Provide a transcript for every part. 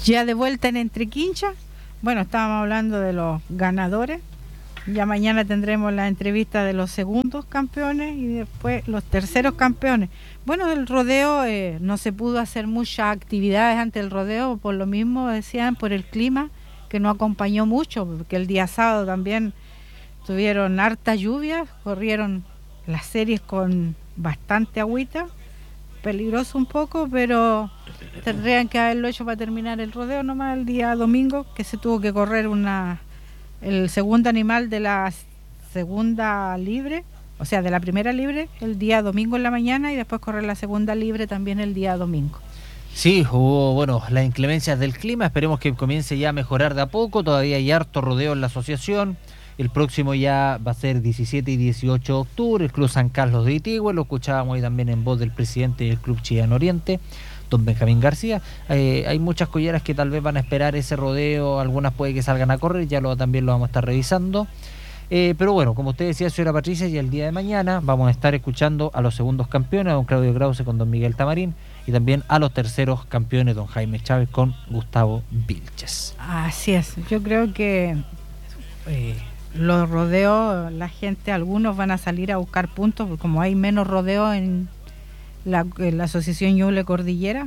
Ya de vuelta en Entre Quinchas. Bueno, estábamos hablando de los ganadores. Ya mañana tendremos la entrevista de los segundos campeones y después los terceros campeones. Bueno, el rodeo no se pudo hacer muchas actividades ante el rodeo, por lo mismo decían, por el clima, que no acompañó mucho, porque el día sábado también tuvieron harta lluvia, corrieron las series con bastante agüita, peligroso un poco, pero tendrían que haberlo hecho para terminar el rodeo nomás el día domingo, que se tuvo que correr el segundo animal de la segunda libre, o sea, de la primera libre, el día domingo en la mañana, y después correr la segunda libre también el día domingo. Sí, hubo, las inclemencias del clima, esperemos que comience ya a mejorar de a poco, todavía hay harto rodeo en la asociación, el próximo ya va a ser 17 y 18 de octubre, el Club San Carlos de Itigüe, lo escuchábamos hoy también en voz del presidente del Club Chillán Oriente, don Benjamín García. Hay muchas colleras que tal vez van a esperar ese rodeo, algunas puede que salgan a correr, también lo vamos a estar revisando. Pero bueno, como usted decía, señora Patricia, y el día de mañana vamos a estar escuchando a los segundos campeones, a don Claudio Krause con don Miguel Tamarín, y también a los terceros campeones, don Jaime Chávez con Gustavo Vilches. Así es, yo creo que los rodeos, la gente, algunos van a salir a buscar puntos, porque como hay menos rodeos en la asociación Ñuble Cordillera,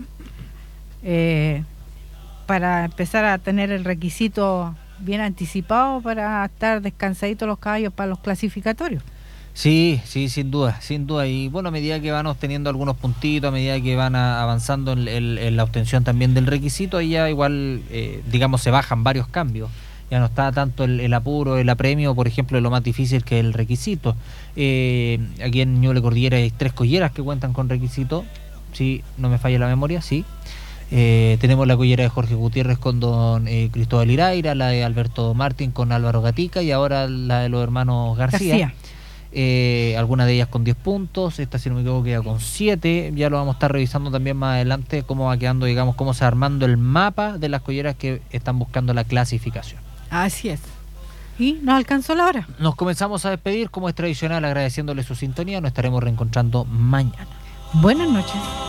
para empezar a tener el requisito bien anticipado para estar descansaditos los caballos para los clasificatorios. Sí, sin duda, y bueno, a medida que van obteniendo algunos puntitos, a medida que van avanzando en la obtención también del requisito, ahí ya igual, se bajan varios cambios. Ya no está tanto el apuro, el apremio, por ejemplo, lo más difícil que el requisito. Aquí en Ñuble Cordillera hay 3 colleras que cuentan con requisito, si no me falla la memoria, sí. Tenemos la collera de Jorge Gutiérrez con don Cristóbal Iraira, la de Alberto Martín con Álvaro Gatica y ahora la de los hermanos García. Algunas de ellas con 10 puntos, esta si no me equivoco queda con 7, ya lo vamos a estar revisando también más adelante cómo va quedando, cómo se va armando el mapa de las colleras que están buscando la clasificación. Así es. Y nos alcanzó la hora. Nos comenzamos a despedir, como es tradicional, agradeciéndole su sintonía. Nos estaremos reencontrando mañana. Buenas noches.